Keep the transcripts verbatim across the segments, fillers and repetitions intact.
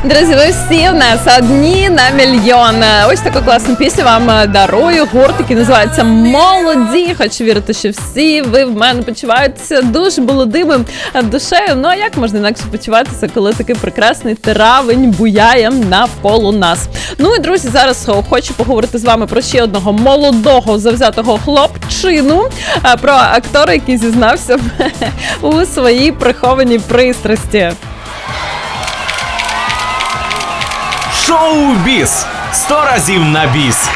Друзі, ви всі в нас одні на мільйон. Ось таку класну пісню вам дарую. Гурт, який називається «Молоді». Хочу вірити, що всі ви в мене почуваєтеся дуже молодими душею. Ну, а як можна інакше почуватися, коли такий прекрасний травень буяє навколо нас? Ну і, друзі, зараз хочу поговорити з вами про ще одного молодого, завзятого хлопчину, про актора, який зізнався у своїй прихованій пристрасті. Шоу-біз. Сто разів на біс.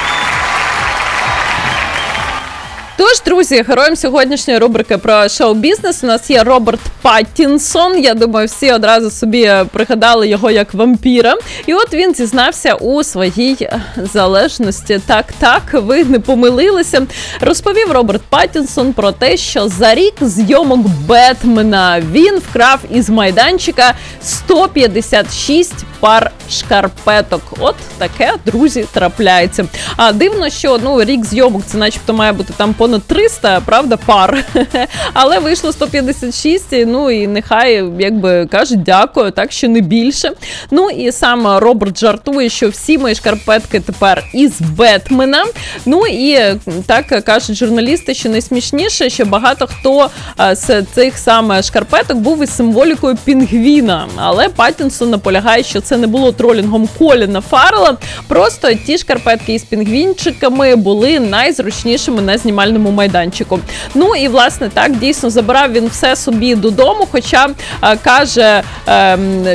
Тож, друзі, героєм сьогоднішньої рубрики про шоу-бізнес у нас є Роберт Паттінсон. Я думаю, всі одразу собі пригадали його як вампіра. І от він зізнався у своїй залежності. Так-так, ви не помилилися. Розповів Роберт Паттінсон про те, що за рік зйомок «Бетмена» він вкрав із майданчика сто п'ятдесят шість пар шкарпеток. От таке, друзі, трапляється. А дивно, що ну рік зйомок, це начебто має бути там понад триста, правда, пар. Але вийшло сто п'ятдесят шість, ну і нехай, якби, кажуть, дякую, так що не більше. Ну і сам Роберт жартує, що всі мої шкарпетки тепер із Бетмена. Ну і так кажуть журналісти, що найсмішніше, що багато хто з цих саме шкарпеток був із символікою пінгвіна. Але Паттінсон наполягає, що це не було тролінгом Коліна Фаррелла, просто ті шкарпетки із пінгвінчиками були найзручнішими на знімальному майданчику. Ну і, власне, так, дійсно, забирав він все собі додому, хоча а, каже, а,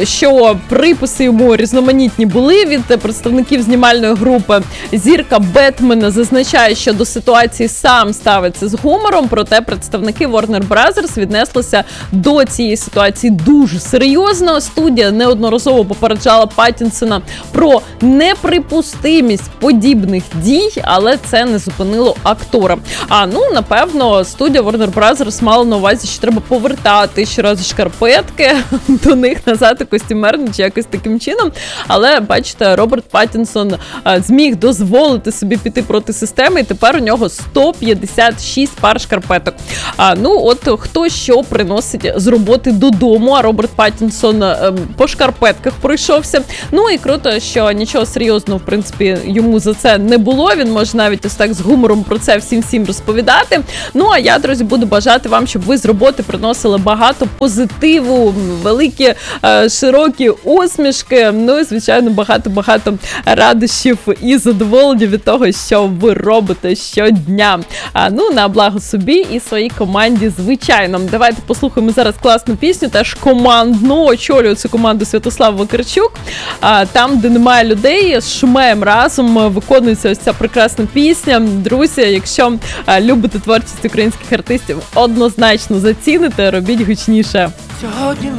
що приписи йому різноманітні були від представників знімальної групи. Зірка Бетмена зазначає, що до ситуації сам ставиться з гумором, проте представники Warner Brothers віднеслися до цієї ситуації дуже серйозно. Студія неодноразово попереджала Паттінсона про неприпустимість подібних дій, але це не зупинило актора. А, ну, напевно, студія Warner Brothers мала на увазі, що треба повертати щоразу шкарпетки до них назад у костюмерну чи якось таким чином. Але, бачите, Роберт Паттінсон а, зміг дозволити собі піти проти системи, і тепер у нього сто п'ятдесят шість пар шкарпеток. А, ну, от хто що приносить з роботи додому, а Роберт Паттінсон а, по шкарпетках пройшовся. Ну і круто, що нічого серйозного, в принципі, йому за це не було. Він може навіть ось так з гумором про це всім-всім розповідати. Ну, а я, друзі, буду бажати вам, щоб ви з роботи приносили багато позитиву, великі, е, широкі усмішки, ну і, звичайно, багато-багато радощів і задоволення від того, що ви робите щодня. А, ну, на благо собі і своїй команді, звичайно. Давайте послухаємо зараз класну пісню, теж командну, очолює цю команду Святослав Вакарчук. А, там, де немає людей, з Шумеєм разом виконується ось ця прекрасна пісня. Друзі, якщо а, любите творчість українських артистів, однозначно заціните, робіть гучніше. Сьогодні